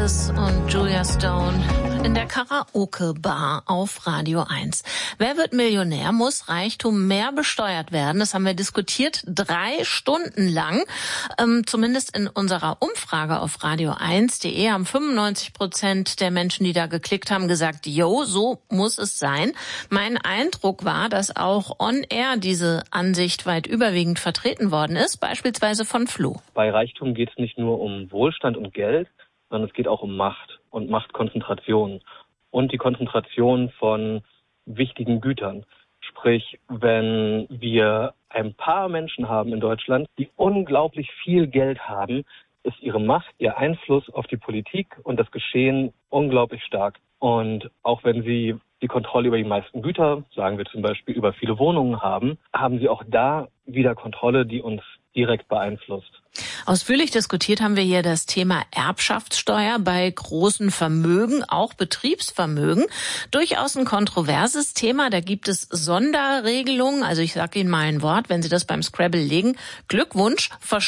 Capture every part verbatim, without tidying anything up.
Oasis und Julia Stone in der Karaoke-Bar auf Radio eins. Wer wird Millionär? Muss Reichtum mehr besteuert werden? Das haben wir diskutiert, drei Stunden lang. Ähm, zumindest in unserer Umfrage auf radio eins punkt de haben fünfundneunzig Prozent der Menschen, die da geklickt haben, gesagt, jo, so muss es sein. Mein Eindruck war, dass auch on air diese Ansicht weit überwiegend vertreten worden ist, beispielsweise von Flo. Bei Reichtum geht es nicht nur um Wohlstand und Geld, sondern es geht auch um Macht und Machtkonzentration und die Konzentration von wichtigen Gütern. Sprich, wenn wir ein paar Menschen haben in Deutschland, die unglaublich viel Geld haben, ist ihre Macht, ihr Einfluss auf die Politik und das Geschehen unglaublich stark. Und auch wenn sie die Kontrolle über die meisten Güter, sagen wir zum Beispiel über viele Wohnungen haben, haben sie auch da wieder Kontrolle, die uns direkt beeinflusst. Ausführlich diskutiert haben wir hier das Thema Erbschaftssteuer bei großen Vermögen, auch Betriebsvermögen. Durchaus ein kontroverses Thema. Da gibt es Sonderregelungen. Also ich sage Ihnen mal ein Wort, wenn Sie das beim Scrabble legen. Glückwunsch,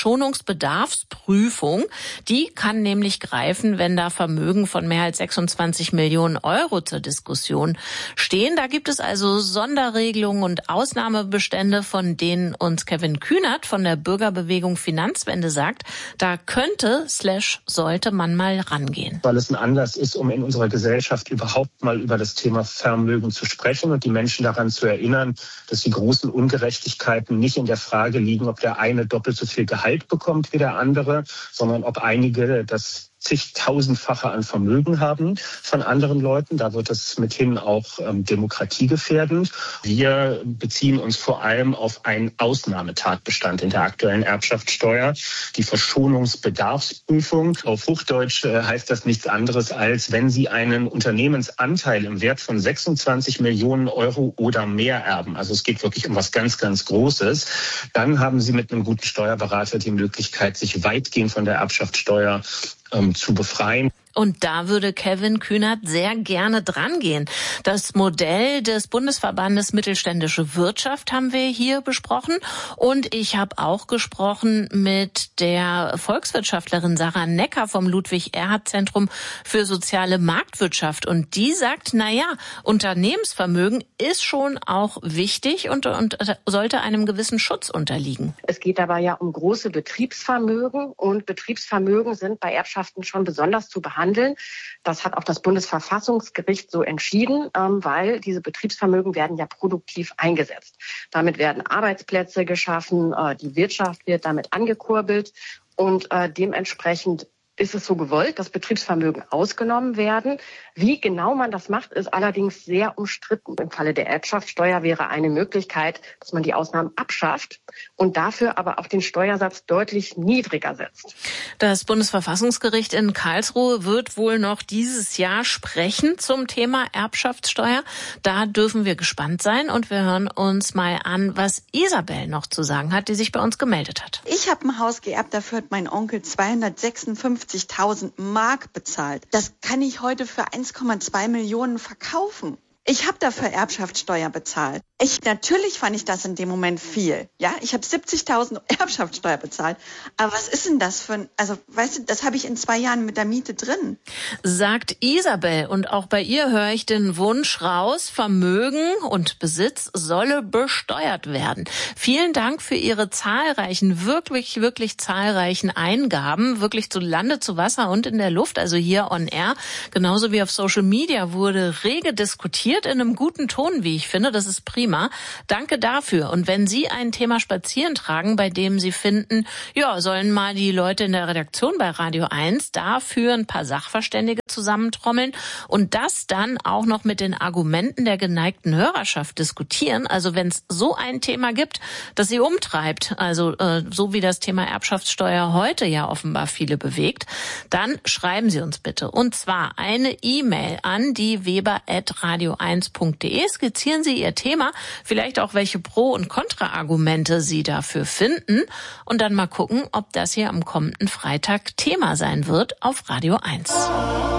Verschonungsbedarfsprüfung. Die kann nämlich greifen, wenn da Vermögen von mehr als sechsundzwanzig Millionen Euro zur Diskussion stehen. Da gibt es also Sonderregelungen und Ausnahmebestände, von denen uns Kevin Kühnert von der Bürgerbewegung Finanzwende sagt, da könnte slash sollte man mal rangehen. Weil es ein Anlass ist, um in unserer Gesellschaft überhaupt mal über das Thema Vermögen zu sprechen und die Menschen daran zu erinnern, dass die großen Ungerechtigkeiten nicht in der Frage liegen, ob der eine doppelt so viel Gehalt bekommt wie der andere, sondern ob einige das zigtausendfache an Vermögen haben von anderen Leuten. Da wird es mithin auch ähm, demokratiegefährdend. Wir beziehen uns vor allem auf einen Ausnahmetatbestand in der aktuellen Erbschaftssteuer, die Verschonungsbedarfsprüfung. Auf Hochdeutsch äh, heißt das nichts anderes, als wenn Sie einen Unternehmensanteil im Wert von sechsundzwanzig Millionen Euro oder mehr erben, also es geht wirklich um was ganz, ganz Großes, dann haben Sie mit einem guten Steuerberater die Möglichkeit, sich weitgehend von der Erbschaftssteuer ähm, zu befreien. Und da würde Kevin Kühnert sehr gerne dran gehen. Das Modell des Bundesverbandes Mittelständische Wirtschaft haben wir hier besprochen. Und ich habe auch gesprochen mit der Volkswirtschaftlerin Sarah Necker vom Ludwig-Erhard-Zentrum für soziale Marktwirtschaft. Und die sagt, na ja, Unternehmensvermögen ist schon auch wichtig und, und sollte einem gewissen Schutz unterliegen. Es geht dabei ja um große Betriebsvermögen. Und Betriebsvermögen sind bei Erbschaften schon besonders zu behandeln. Das hat auch das Bundesverfassungsgericht so entschieden, weil diese Betriebsvermögen werden ja produktiv eingesetzt. Damit werden Arbeitsplätze geschaffen, die Wirtschaft wird damit angekurbelt und dementsprechend ist es so gewollt, dass Betriebsvermögen ausgenommen werden. Wie genau man das macht, ist allerdings sehr umstritten. Im Falle der Erbschaftssteuer wäre eine Möglichkeit, dass man die Ausnahmen abschafft und dafür aber auch den Steuersatz deutlich niedriger setzt. Das Bundesverfassungsgericht in Karlsruhe wird wohl noch dieses Jahr sprechen zum Thema Erbschaftssteuer. Da dürfen wir gespannt sein und wir hören uns mal an, was Isabel noch zu sagen hat, die sich bei uns gemeldet hat. Ich habe ein Haus geerbt, dafür hat mein Onkel zweihundertsechsundfünfzigtausend Mark bezahlt. Das kann ich heute für eins Komma zwei Millionen verkaufen. Ich habe dafür Erbschaftssteuer bezahlt. Ich, natürlich fand ich das in dem Moment viel. Ja, ich habe siebzigtausend Erbschaftssteuer bezahlt. Aber was ist denn das für ein, also, weißt du, das habe ich in zwei Jahren mit der Miete drin. Sagt Isabel. Und auch bei ihr höre ich den Wunsch raus, Vermögen und Besitz solle besteuert werden. Vielen Dank für Ihre zahlreichen, wirklich, wirklich zahlreichen Eingaben. Wirklich zu Lande, zu Wasser und in der Luft. Also hier on air. Genauso wie auf Social Media wurde rege diskutiert. In einem guten Ton, wie ich finde. Das ist prima. Danke dafür. Und wenn Sie ein Thema spazieren tragen, bei dem Sie finden, ja, sollen mal die Leute in der Redaktion bei Radio eins dafür ein paar Sachverständige zusammentrommeln und das dann auch noch mit den Argumenten der geneigten Hörerschaft diskutieren. Also wenn es so ein Thema gibt, das Sie umtreibt, also äh, so wie das Thema Erbschaftssteuer heute ja offenbar viele bewegt, dann schreiben Sie uns bitte. Und zwar eine E-Mail an die weber at radio eins punkt de. Skizzieren Sie Ihr Thema, vielleicht auch welche Pro- und Kontraargumente Sie dafür finden und dann mal gucken, ob das hier am kommenden Freitag Thema sein wird auf Radio eins.